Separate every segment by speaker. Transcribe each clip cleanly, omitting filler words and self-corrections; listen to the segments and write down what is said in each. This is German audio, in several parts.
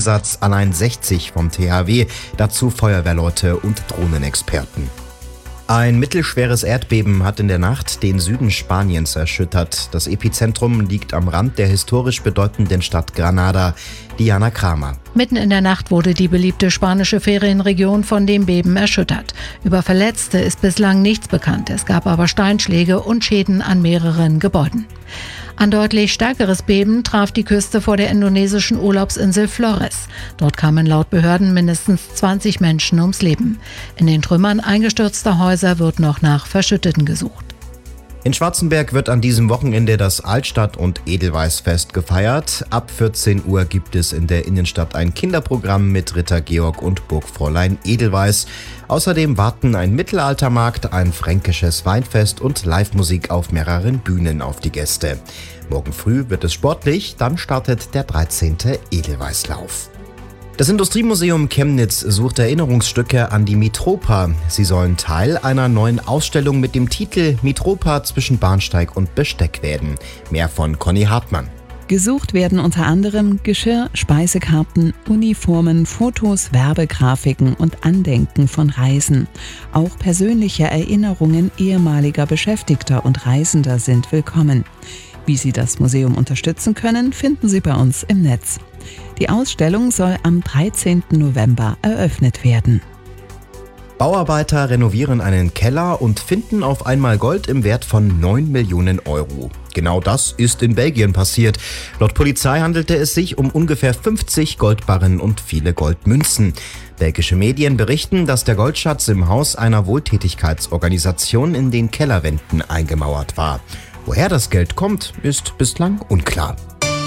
Speaker 1: Einsatz, allein 60 vom THW, dazu Feuerwehrleute und Drohnenexperten. Ein mittelschweres Erdbeben hat in der Nacht den Süden Spaniens erschüttert. Das Epizentrum liegt am Rand der historisch bedeutenden Stadt Granada. Diana Kramer.
Speaker 2: Mitten in der Nacht wurde die beliebte spanische Ferienregion von dem Beben erschüttert. Über Verletzte ist bislang nichts bekannt. Es gab aber Steinschläge und Schäden an mehreren Gebäuden. Ein deutlich stärkeres Beben traf die Küste vor der indonesischen Urlaubsinsel Flores. Dort kamen laut Behörden mindestens 20 Menschen ums Leben. In den Trümmern eingestürzter Häuser wird noch nach Verschütteten gesucht.
Speaker 1: In Schwarzenberg wird an diesem Wochenende das Altstadt- und Edelweißfest gefeiert. Ab 14 Uhr gibt es in der Innenstadt ein Kinderprogramm mit Ritter Georg und Burgfräulein Edelweiß. Außerdem warten ein Mittelaltermarkt, ein fränkisches Weinfest und Live-Musik auf mehreren Bühnen auf die Gäste. Morgen früh wird es sportlich, dann startet der 13. Edelweißlauf. Das Industriemuseum Chemnitz sucht Erinnerungsstücke an die Mitropa. Sie sollen Teil einer neuen Ausstellung mit dem Titel Mitropa zwischen Bahnsteig und Besteck werden. Mehr von Conny Hartmann.
Speaker 3: Gesucht werden unter anderem Geschirr, Speisekarten, Uniformen, Fotos, Werbegrafiken und Andenken von Reisen. Auch persönliche Erinnerungen ehemaliger Beschäftigter und Reisender sind willkommen. Wie Sie das Museum unterstützen können, finden Sie bei uns im Netz. Die Ausstellung soll am 13. November eröffnet werden.
Speaker 1: Bauarbeiter renovieren einen Keller und finden auf einmal Gold im Wert von 9 Millionen Euro. Genau das ist in Belgien passiert. Laut Polizei handelte es sich um ungefähr 50 Goldbarren und viele Goldmünzen. Belgische Medien berichten, dass der Goldschatz im Haus einer Wohltätigkeitsorganisation in den Kellerwänden eingemauert war. Woher das Geld kommt, ist bislang unklar.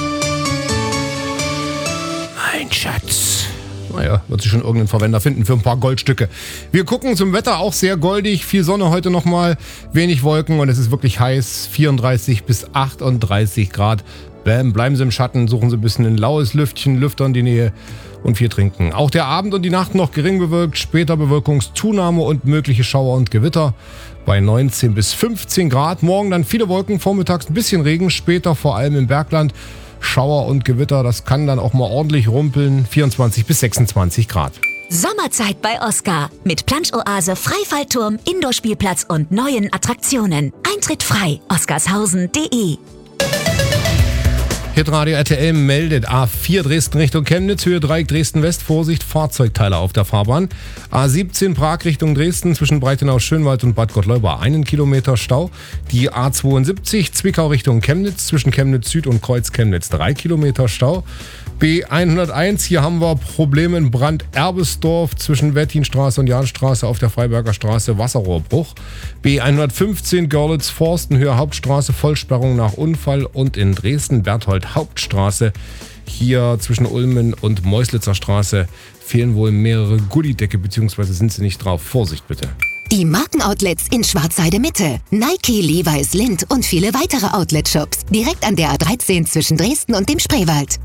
Speaker 4: Mein Schatz. Naja, wird sich schon irgendein Verwender finden für ein paar Goldstücke. Wir gucken zum Wetter, auch sehr goldig. Viel Sonne heute nochmal, wenig Wolken und es ist wirklich heiß. 34 bis 38 Grad. Bleiben Sie im Schatten, suchen Sie ein bisschen ein laues Lüftchen, Lüftern die Nähe und viel trinken. Auch der Abend und die Nacht noch gering bewölkt, später Bewölkungszunahme und mögliche Schauer und Gewitter bei 19 bis 15 Grad. Morgen dann viele Wolken, vormittags ein bisschen Regen, später vor allem im Bergland Schauer und Gewitter. Das kann dann auch mal ordentlich rumpeln, 24 bis 26 Grad.
Speaker 5: Sommerzeit bei Oscar mit Plansch-Oase, Freifallturm, Indoor-Spielplatz und neuen Attraktionen. Eintritt frei, oscarshausen.de.
Speaker 4: Hitradio RTL meldet A4 Dresden Richtung Chemnitz, Höhe Dreieck Dresden West, Vorsicht, Fahrzeugteile auf der Fahrbahn. A17 Prag Richtung Dresden, zwischen Breitenau-Schönwald und Bad Gottleuba 1 Kilometer Stau. Die A72 Zwickau Richtung Chemnitz, zwischen Chemnitz Süd und Kreuz Chemnitz 3 Kilometer Stau. B101, hier haben wir Probleme in Brand-Erbesdorf zwischen Wettinstraße und Jahnstraße auf der Freiberger Straße, Wasserrohrbruch. B115 Görlitz-Forsten, Höhe Hauptstraße, Vollsperrung nach Unfall und in Dresden Berthold-Hauptstraße. Hier zwischen Ulmen und Meuslitzer Straße fehlen wohl mehrere Gullidecke, beziehungsweise sind sie nicht drauf. Vorsicht bitte.
Speaker 5: Die Markenoutlets in Schwarzheide Mitte. Nike, Levi's, Lindt und viele weitere Outlet-Shops. Direkt an der A13 zwischen Dresden und dem Spreewald.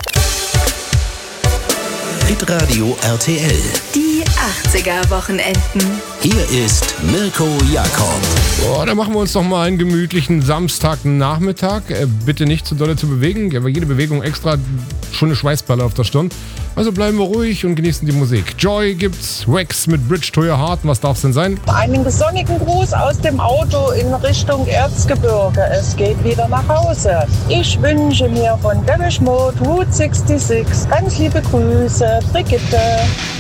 Speaker 6: Hitradio RTL.
Speaker 7: Die 80er-Wochenenden.
Speaker 6: Hier ist Mirko Jakob.
Speaker 4: Dann machen wir uns doch mal einen gemütlichen Samstagnachmittag. Bitte nicht zu dolle zu bewegen, aber jede Bewegung extra schon eine Schweißperle auf der Stirn. Also bleiben wir ruhig und genießen die Musik. Joy gibt's, Wax mit Bridge to Your Heart. Was darf's denn sein?
Speaker 8: Einen sonnigen Gruß aus dem Auto in Richtung Erzgebirge. Es geht wieder nach Hause. Ich wünsche mir von Depeche Mode Route 66 ganz liebe Grüße, Brigitte.